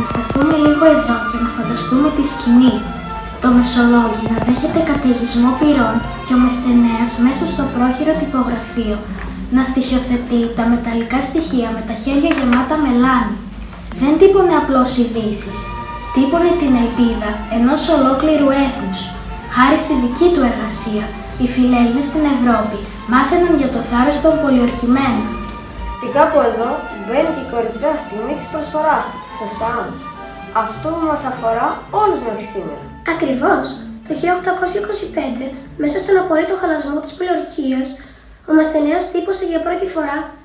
σταθούμε λίγο εδώ και να φανταστούμε τη σκηνή. Το Μεσολόγγι να δέχεται καταιγισμό πυρών και ο Μεσθενέας μέσα στο πρόχειρο τυπογραφείο να στοιχειοθετεί τα μεταλλικά στοιχεία με τα χέρια γεμάτα μελάνι. Δεν τύπωνε απλώς ειδήσεις, τύπωνε την ελπίδα ενός ολόκληρου έθνους. Χάρη στη δική του εργασία, οι φιλέλληνες στην Ευρώπη μάθαιναν για το θάρρος των πολιορκημένων. Και κάπου εδώ μπαίνει και η κορυφαία στιγμή της προσφοράς του, σωστά? Αυτό που μας αφορά όλους μέχρι σήμερα. Ακριβώς. Το 1825, μέσα στον απολύτω χαλασμό της πολιορκίας, ο Μεσθενέας τύπωσε για πρώτη φορά